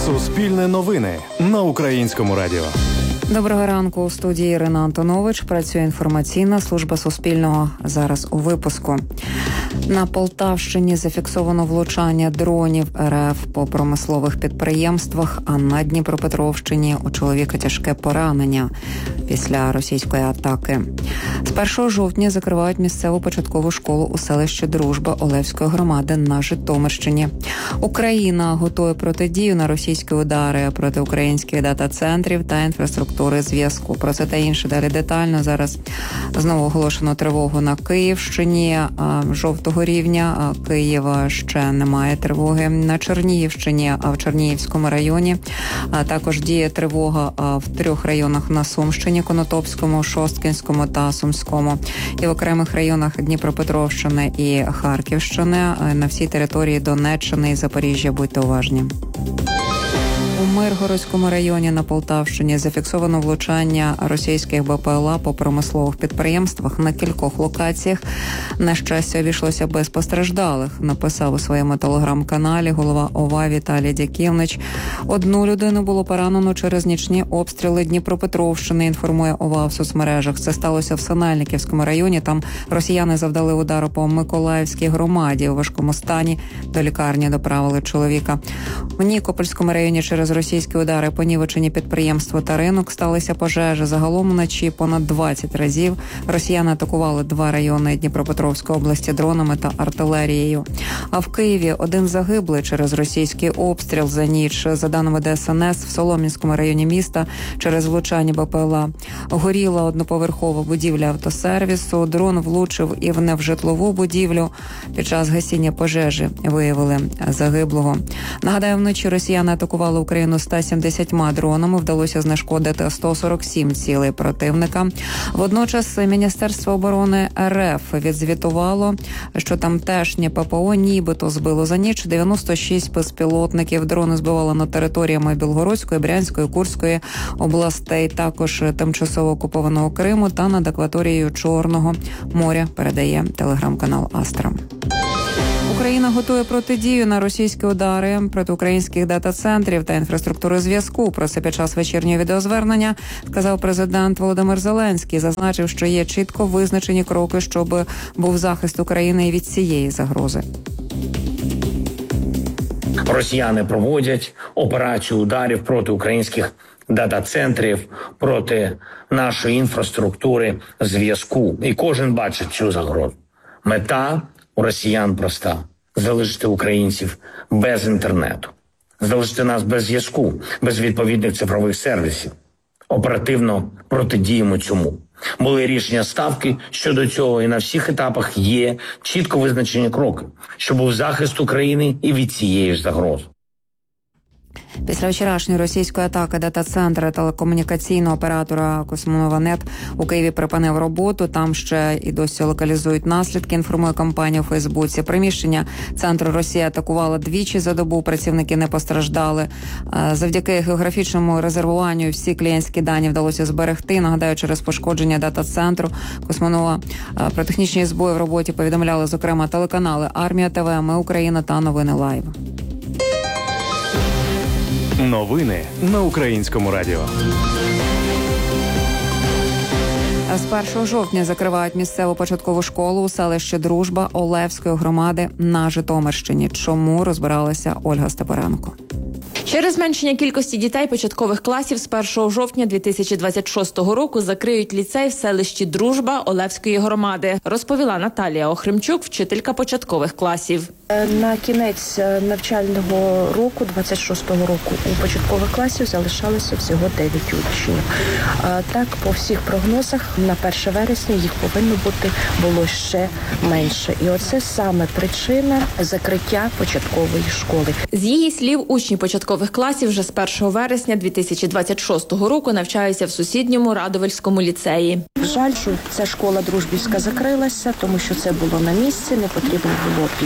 Суспільне новини на Українському радіо. Доброго ранку. У студії Ірина Антонович. Працює інформаційна служба Суспільного. Зараз у випуску. На Полтавщині зафіксовано влучання дронів РФ по промислових підприємствах, а на Дніпропетровщині у чоловіка тяжке поранення після російської атаки. З 1 жовтня закривають місцеву початкову школу у селищі Дружба Олевської громади на Житомирщині. Україна готує протидію на російські удари проти українських дата-центрів та інфраструктури зв'язку. Про це та інше далі детально. Зараз знову оголошено тривогу на Київщині жовтого рівня. Києва ще немає тривоги. На Чернігівщині, в Чернігівському районі також діє тривога в 3 районах на Сумщині: Конотопському, Шосткинському та Сумському. І в окремих районах Дніпропетровщини і Харківщини. На всій території Донеччини і Запоріжжя будьте уважні. У Миргородському районі на Полтавщині зафіксовано влучання російських БПЛА по промислових підприємствах на кількох локаціях. На щастя, обійшлося без постраждалих, написав у своєму телеграм-каналі голова ОВА Віталій Дяківнич. 1 людину було поранено через нічні обстріли Дніпропетровщини, інформує ОВА в соцмережах. Це сталося в Синельниківському районі. Там росіяни завдали удару по Миколаївській громаді. У важкому стані до лікарні доправили чоловіка. В Нікопольському районі через російські удари понівечені підприємство та ринок, сталися пожежі. Загалом вночі понад 20 разів росіяни атакували 2 райони Дніпропетровської області дронами та артилерією. А в Києві 1 загиблий через російський обстріл за ніч. За даними ДСНС, в Солом'янському районі міста через влучання БПЛА горіла одноповерхова будівля автосервісу. Дрон влучив і в невжитлову будівлю. Під час гасіння пожежі виявили загиблого. Нагадаю, вночі росіяни атакували Україну 170 дронами. Вдалося знешкодити 147 цілей противника. Водночас Міністерство оборони РФ відзвітувало, що тамтешнє ППО нібито збило за ніч 96 безпілотників. Дрони збивали над територіями Білгородської, Брянської, Курської областей, також тимчасово окупованого Криму та над акваторією Чорного моря, передає телеграм-канал Астра. Україна готує протидію на російські удари проти українських дата-центрів та інфраструктури зв'язку. Про це під час вечірнього відеозвернення сказав президент Володимир Зеленський. Зазначив, що є чітко визначені кроки, щоб був захист України від цієї загрози. Росіяни проводять операцію ударів проти українських дата-центрів, проти нашої інфраструктури зв'язку. І кожен бачить цю загрозу. Мета у росіян проста – залишити українців без інтернету, залишити нас без зв'язку, без відповідних цифрових сервісів. Оперативно протидіємо цьому. Були рішення Ставки щодо цього, і на всіх етапах є чітко визначені кроки, щоб був захист України і від цієї ж загрози. Після вчорашньої російської атаки дата-центра телекомунікаційного оператора Космонова.Нет у Києві припинив роботу. Там ще і досі локалізують наслідки, інформує компанія у Фейсбуці. Приміщення центру Росія атакувала 2 за добу, працівники не постраждали. Завдяки географічному резервуванню всі клієнтські дані вдалося зберегти. Нагадаю, через пошкодження дата-центру Космонова про технічні збої в роботі повідомляли, зокрема, телеканали Армія ТВ, Ми Україна та Новини Лайв. Новини на Українському радіо. З 1 жовтня закривають місцеву початкову школу у селищі Дружба Олевської громади на Житомирщині. Чому, розбиралася Ольга Степаренко. Через зменшення кількості дітей початкових класів з 1 жовтня 2026 року закриють ліцей в селищі Дружба Олевської громади, розповіла Наталія Охримчук, вчителька початкових класів. На кінець навчального року, 26-го року, у початкових класів залишалося всього 9 учнів. Так, по всіх прогнозах, на 1 вересня їх повинно було ще менше. І оце саме причина закриття початкової школи. З її слів, учні початкових класів вже з 1 вересня 2026 року навчаються в сусідньому Радовельському ліцеї. Жаль, що ця школа Дружбівська закрилася, тому що це було на місці, не потрібно було під'їжджати.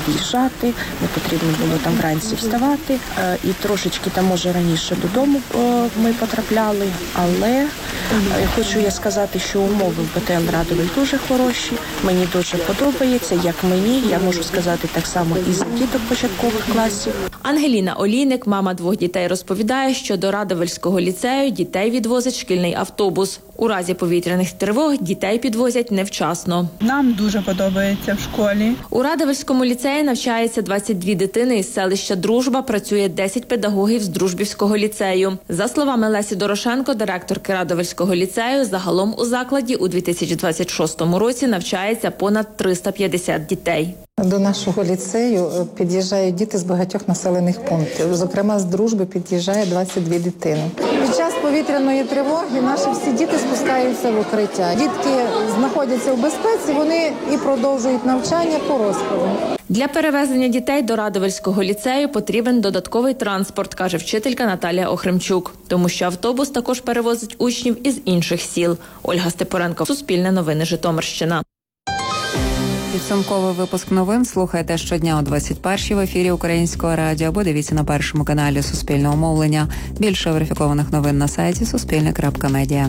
чекати, не потрібно було там вранці вставати. І трошечки там, може, раніше додому ми потрапляли, але хочу я сказати, що умови в БТЛ Радовиль дуже хороші, мені дуже подобається, як мені, я можу сказати так само і за діток початкових класів. Ангеліна Олійник, мама 2 дітей, розповідає, що до Радовильського ліцею дітей відвозить шкільний автобус. У разі повітряних тривог дітей підвозять невчасно. Нам дуже подобається в школі. У Радовильському ліцеї навчається 22 дитини із селища Дружба, працює 10 педагогів з Дружбівського ліцею. За словами Лесі Дорошенко, директорки Радовильського ліцею, загалом у закладі у 2026 році навчається понад 350 дітей. До нашого ліцею під'їжджають діти з багатьох населених пунктів. Зокрема, з Дружби під'їжджає 22 дитини. Під час повітряної тривоги наші всі діти спускаються в укриття. Дітки знаходяться в безпеці, вони і продовжують навчання по розкладу. Для перевезення дітей до Радовильського ліцею потрібен додатковий транспорт, каже вчителька Наталія Охримчук. Тому що автобус також перевозить учнів із інших сіл. Ольга Степоренко, Суспільне новини, Житомирщина. Підсумковий випуск новин слухайте щодня о 21-й в ефірі Українського радіо або дивіться на першому каналі Суспільного мовлення. Більше верифікованих новин на сайті Суспільне.Медіа.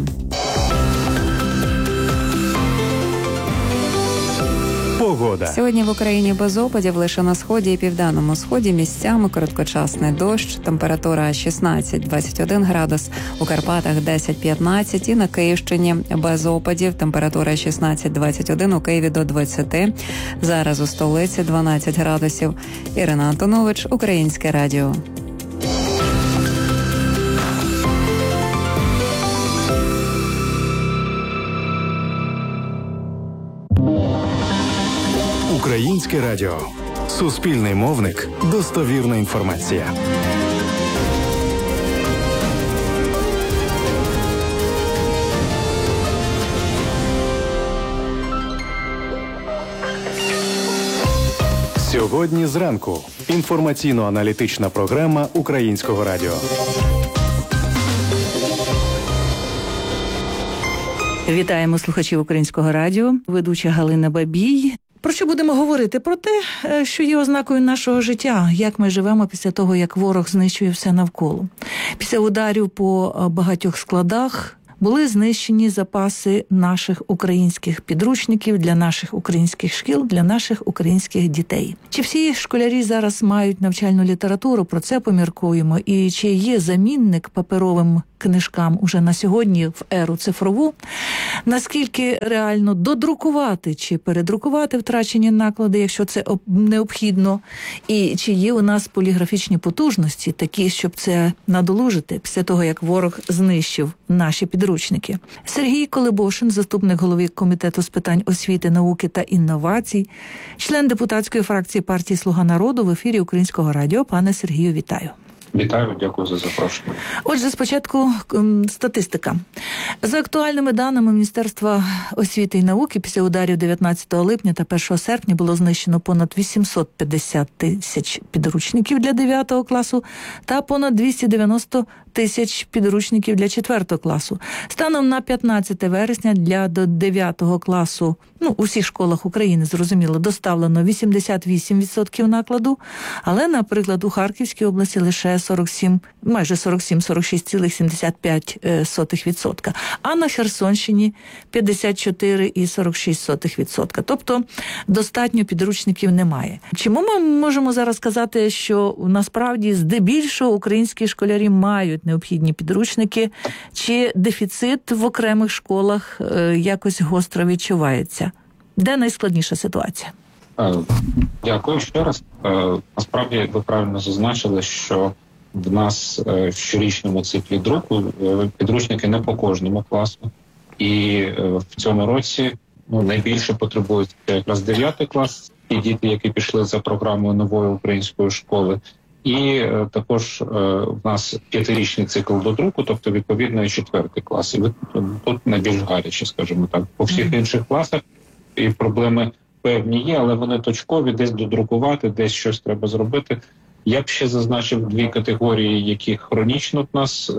Погода. Сьогодні в Україні без опадів, лише на сході і південному сході місцями короткочасний дощ, температура 16-21 градус, у Карпатах 10-15 і на Київщині без опадів, температура 16-21, у Києві до 20, зараз у столиці 12 градусів. Ірина Антонович, Українське радіо. Українське радіо. Суспільний мовник. Достовірна інформація. Сьогодні зранку. Інформаційно-аналітична програма Українського радіо. Вітаємо слухачів Українського радіо. Ведуча Галина Бабій. Про що будемо говорити? Про те, що є ознакою нашого життя, як ми живемо після того, як ворог знищує все навколо. Після ударів по багатьох складах були знищені запаси наших українських підручників для наших українських шкіл, для наших українських дітей. Чи всі школярі зараз мають навчальну літературу? Про це поміркуємо. І чи є замінник паперовим книжкам уже на сьогодні в еру цифрову? Наскільки реально додрукувати чи передрукувати втрачені наклади, якщо це необхідно? І чи є у нас поліграфічні потужності, такі, щоб це надолужити після того, як ворог знищив наші підручники? Сергій Колебошин, заступник голови Комітету з питань освіти, науки та інновацій, член депутатської фракції партії «Слуга народу» в ефірі Українського радіо. Пане Сергію, вітаю. Вітаю, дякую за запрошення. Отже, спочатку статистика. За актуальними даними Міністерства освіти і науки, після ударів 19 липня та 1 серпня було знищено понад 850 тисяч підручників для 9 класу та понад 290 тисяч підручників для 4 класу. Станом на 15 вересня для до 9 класу, у всіх школах України, зрозуміло, доставлено 88% накладу, але, наприклад, у Харківській області лише майже 46,75%, а на Херсонщині 54,46%. Тобто достатньо підручників немає. Чому ми можемо зараз сказати, що насправді здебільшого українські школярі мають необхідні підручники, чи дефіцит в окремих школах якось гостро відчувається? Де найскладніша ситуація? Дякую ще раз. Насправді, як ви правильно зазначили, що в нас в щорічному циклі друку підручники не по кожному класу. І в цьому році найбільше потребують якраз 9 клас, і діти, які пішли за програмою нової української школи. І також в нас 5-річний цикл до друку, тобто відповідно і 4 клас. І тут найбільш гаряче, скажімо так. По всіх інших класах і проблеми певні є, але вони точкові, десь додрукувати, десь щось треба зробити. Я б ще зазначив 2 категорії, які хронічно в нас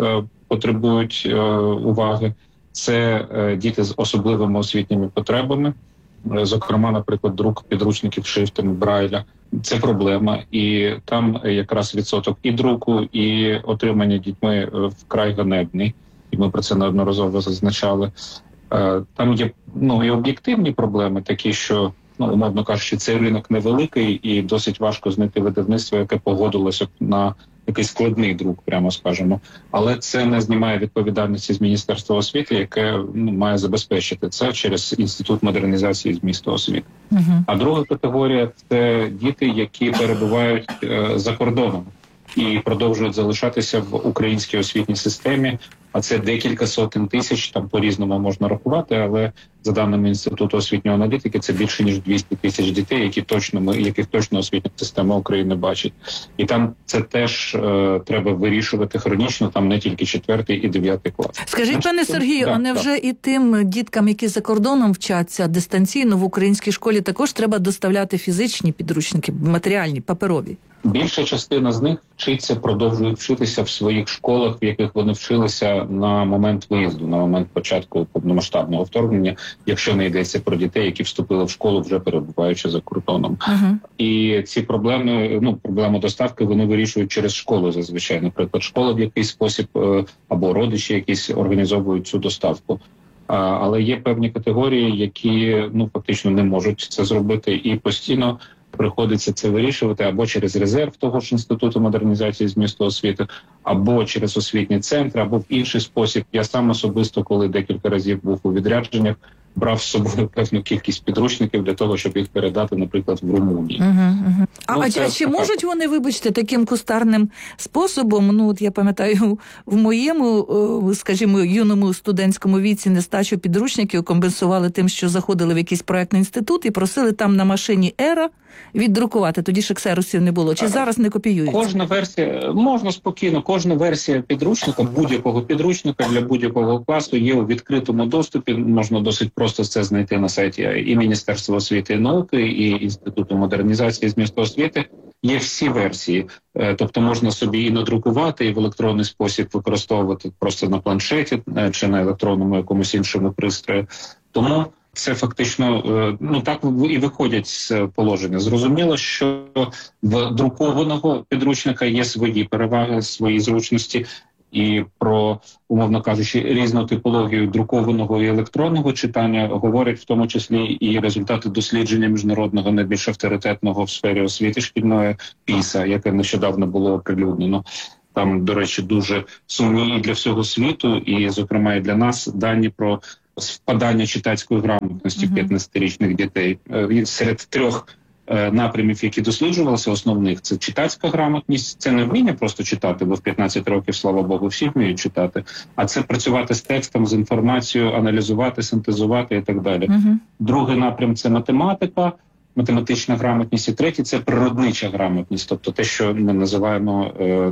потребують уваги. Це діти з особливими освітніми потребами. зокрема, наприклад, друк підручників шрифтами Брайля. Це проблема, і там якраз відсоток і друку, і отримання дітьми вкрай ганебний, і ми про це неодноразово зазначали. Там є і об'єктивні проблеми, такі, що, умовно кажучи, цей ринок невеликий і досить важко знайти видавництво, яке погодилося на якийсь складний друк, прямо скажемо. Але це не знімає відповідальності з Міністерства освіти, яке має забезпечити це через Інститут модернізації змісту освіти. А друга категорія – це діти, які перебувають за кордоном і продовжують залишатися в українській освітній системі. А це декілька сотень тисяч, там по-різному можна рахувати, але за даними Інституту освітньої аналітики, це більше ніж 200 тисяч дітей, яких точно освітня система України бачить. І там це теж треба вирішувати хронічно, там не тільки 4 і 9 клас. Скажіть, пане Сергію, а невже і тим діткам, які за кордоном вчаться дистанційно в українській школі, також треба доставляти фізичні підручники, матеріальні, паперові? Більша частина з них продовжують вчитися в своїх школах, в яких вони вчилися на момент виїзду, на момент початку повномасштабного вторгнення, якщо не йдеться про дітей, які вступили в школу, вже перебуваючи за кордоном. І ці проблему доставки вони вирішують через школу зазвичай. Наприклад, школа в якийсь спосіб або родичі якісь організовують цю доставку. Але є певні категорії, які фактично не можуть це зробити, і постійно приходиться це вирішувати або через резерв того ж Інституту модернізації змісту освіти, або через освітні центри, або в інший спосіб. Я сам особисто, коли декілька разів був у відрядженнях, брав з собою певну кількість підручників для того, щоб їх передати, наприклад, в Румунії. А чи можуть вони, вибачте, таким кустарним способом, я пам'ятаю, в моєму, скажімо, юному студентському віці нестачу підручників компенсували тим, що заходили в якийсь проектний інститут і просили там на машині «Ера» віддрукувати. Тоді ж ксерусів не було. Чи зараз не копіюють? Кожна версія підручника, будь-якого підручника для будь-якого класу є у відкритому доступі. Можна досить просто це знайти на сайті і Міністерства освіти і науки, і Інституту модернізації змісту освіти. Є всі версії. Тобто можна собі і надрукувати, і в електронний спосіб використовувати просто на планшеті чи на електронному якомусь іншому пристрої. Тому це фактично, так і виходять з положення. Зрозуміло, що в друкованого підручника є свої переваги, свої зручності, і про, умовно кажучи, різну типологію друкованого і електронного читання говорять в тому числі і результати дослідження міжнародного найбільш авторитетного в сфері освіти шкільної PISA, яке нещодавно було оприлюднено. Там, до речі, дуже сумні і для всього світу, і, зокрема, і для нас дані про спадання читацької грамотності 15-річних дітей. Серед 3 напрямів, які досліджувалися, основних, це читацька грамотність, це не вміння просто читати, бо в 15 років, слава Богу, всі вміють читати, а це працювати з текстом, з інформацією, аналізувати, синтезувати і так далі. Другий напрям – це математика, математична грамотність, і третій – це природнича грамотність, тобто те, що ми називаємо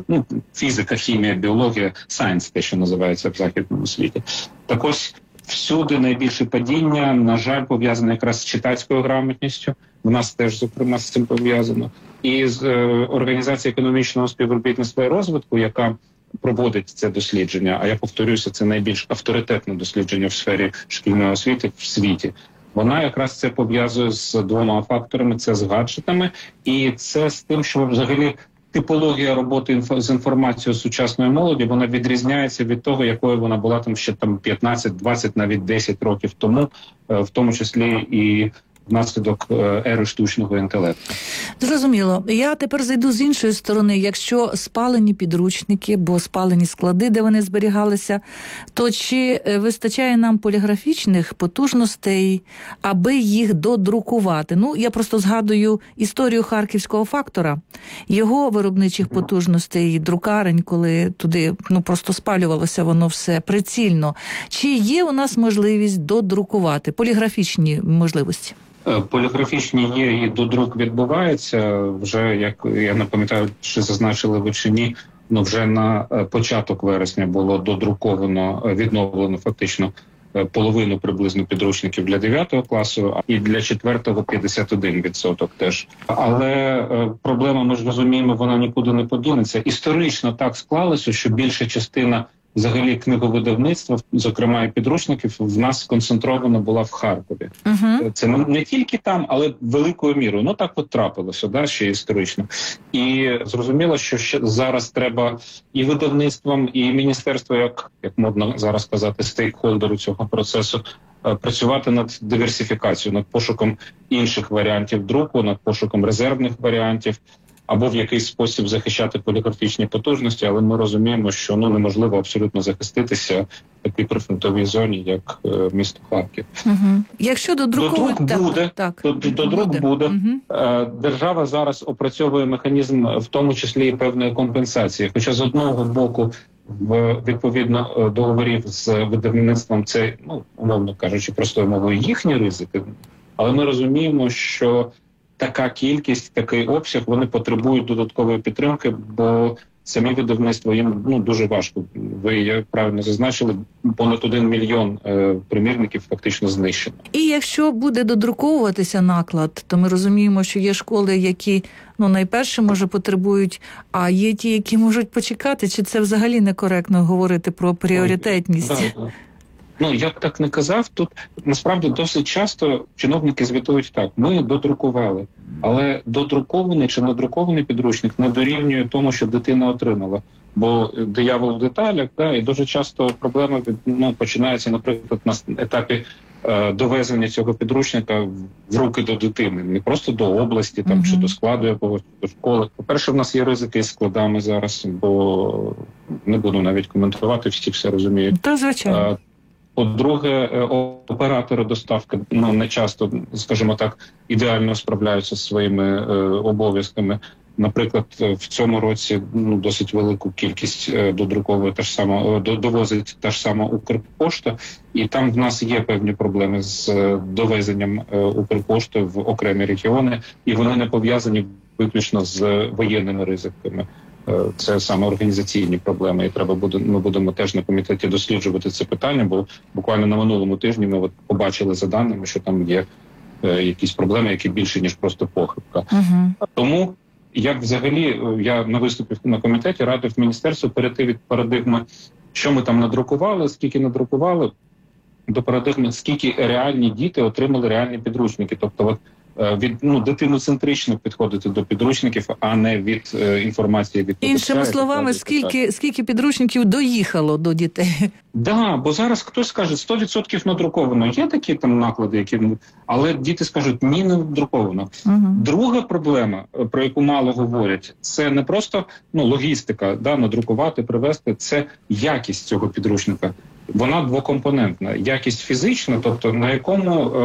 фізика, хімія, біологія, сайенс, те, що називається в західному світі. Так ось, всюди найбільше падіння, на жаль, пов'язане якраз з читацькою грамотністю. В нас теж, зокрема, з цим пов'язано. І з Організацією економічного співробітництва і розвитку, яка проводить це дослідження, а я повторюся, це найбільш авторитетне дослідження в сфері шкільної освіти в світі. Вона якраз це пов'язує з 2 факторами. Це з гаджетами і це з тим, що взагалі типологія роботи з інформацією сучасної молоді, вона відрізняється від того, якою вона була ще 15, 20, навіть 10 років тому, в тому числі і внаслідок ери штучного інтелекту. Зрозуміло. Я тепер зайду з іншої сторони. Якщо спалені підручники, бо спалені склади, де вони зберігалися, то чи вистачає нам поліграфічних потужностей, аби їх додрукувати? Я просто згадую історію харківського фактора, його виробничих потужностей, друкарень, коли туди просто спалювалося воно все прицільно. Чи є у нас можливість додрукувати, поліграфічні можливості? Поліграфічні є, і додрук відбувається. Вже, як я не пам'ятаю, чи зазначили ви чи ні, вже на початок вересня було додруковано, відновлено фактично половину приблизно підручників для 9 класу, і для 4-го 51% теж. Але проблема, ми ж розуміємо, вона нікуди не подінеться. Історично так склалося, що більша частина взагалі книговидавництва, зокрема і підручників, в нас сконцентрована була в Харкові. Це не тільки там, але великою мірою. Ну так от трапилося, да, ще історично. І зрозуміло, що ще зараз треба і видавництвам, і міністерству, як модно зараз казати, стейкхолдеру цього процесу, працювати над диверсифікацією, над пошуком інших варіантів друку, над пошуком резервних варіантів, або в якийсь спосіб захищати поліграфічні потужності, але ми розуміємо, що неможливо абсолютно захиститися в такій прифронтовій зоні, як місто Харків. Якщо до друку буде. Держава зараз опрацьовує механізм, в тому числі і певної компенсації. Хоча з одного боку, відповідно договорів з видавництвом, це, умовно кажучи, простою мовою, їхні ризики, але ми розуміємо, що така кількість, такий обсяг, вони потребують додаткової підтримки, бо самі видавництва їм дуже важко. Ви правильно зазначили, понад 1 мільйон примірників фактично знищено. І якщо буде додруковуватися наклад, то ми розуміємо, що є школи, які найперше, може, потребують, а є ті, які можуть почекати. Чи це взагалі некоректно говорити про пріоритетність? Я б так не казав. Тут, насправді, досить часто чиновники звітують так. Ми додрукували. Але додрукований чи надрукований підручник не дорівнює тому, що дитина отримала. Бо диявол в деталях, і дуже часто проблема починається, наприклад, на етапі довезення цього підручника в руки до дитини. Не просто до області, чи до складу якогось, до школи. По-перше, в нас є ризики з складами зараз, бо не буду навіть коментувати, всі все розуміють. Та, звичайно. По-друге, оператори доставки не часто, скажімо так, ідеально справляються зі своїми обов'язками. Наприклад, в цьому році досить велику кількість додруковує довозить та ж сама Укрпошта, і там в нас є певні проблеми з довезенням Укрпошти в окремі регіони, і вони не пов'язані виключно з воєнними ризиками. Це саме організаційні проблеми, і ми будемо теж на комітеті досліджувати це питання, бо буквально на минулому тижні ми побачили за даними, що там є якісь проблеми, які більше, ніж просто похибка. Тому, як взагалі, я на виступі на комітеті радив міністерству перейти від парадигми, що ми там надрукували, скільки надрукували, до парадигми, скільки реальні діти отримали реальні підручники. Тобто, від дитиноцентрично підходити до підручників, а не від інформації від іншими словами, скільки підручників доїхало до дітей. Бо зараз хтось скаже 100% надруковано. Є такі там наклади, але діти скажуть ні, не надруковано. Друга проблема, про яку мало говорять, це не просто логістика, надрукувати, привезти, це якість цього підручника. Вона двокомпонентна. Якість фізична, тобто на якому